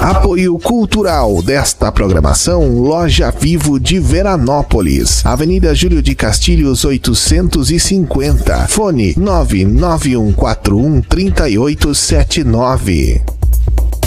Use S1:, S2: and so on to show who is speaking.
S1: Apoio cultural desta programação, Loja Vivo de Veranópolis, Avenida Júlio de Castilhos 850, fone 991413879.